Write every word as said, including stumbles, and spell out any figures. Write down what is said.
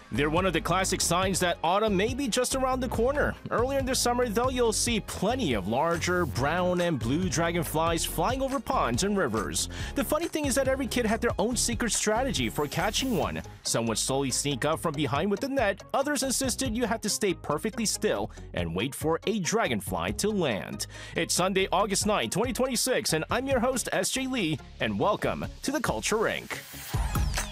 They're one of the classic signs that autumn may be just around the corner. Earlier in the summer, though, you'll see plenty of larger brown and blue dragonflies flying over ponds and rivers. The funny thing is that every kid had their own secret strategy for catching one. Some would slowly sneak up from behind with the net, others insisted you had to stay perfectly still and wait for a dragonfly to land. It's Sunday, August ninth, twenty twenty-six, and I'm your host, S J Lee, and welcome to the Culture Incorporated.